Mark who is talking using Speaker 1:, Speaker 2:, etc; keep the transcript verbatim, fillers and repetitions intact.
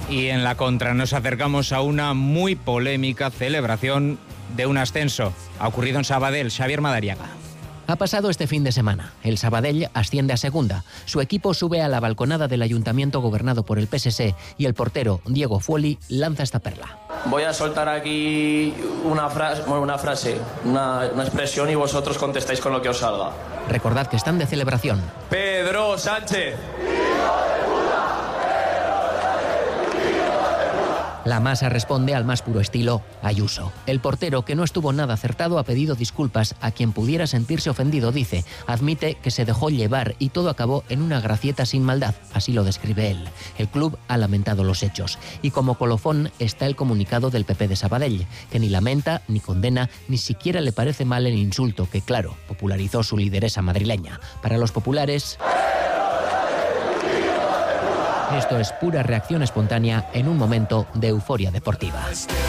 Speaker 1: Y en la contra nos acercamos a una muy polémica celebración de un ascenso. Ha ocurrido en Sabadell. Xavier Madariaga.
Speaker 2: Ha pasado este fin de semana. El Sabadell asciende a segunda. Su equipo sube a la balconada del ayuntamiento gobernado por el P S C y el portero Diego Fuoli lanza esta perla.
Speaker 3: Voy a soltar aquí una frase, una, frase, una, una expresión y vosotros contestáis con lo que os salga.
Speaker 2: Recordad que están de celebración.
Speaker 3: Pedro Sánchez.
Speaker 2: La masa responde al más puro estilo Ayuso. El portero, que no estuvo nada acertado, ha pedido disculpas a quien pudiera sentirse ofendido, dice. Admite que se dejó llevar y todo acabó en una gracieta sin maldad, así lo describe él. El club ha lamentado los hechos. Y como colofón está el comunicado del P P de Sabadell, que ni lamenta, ni condena, ni siquiera le parece mal el insulto que, claro, popularizó su lideresa madrileña. Para los populares... esto es pura reacción espontánea en un momento de euforia deportiva.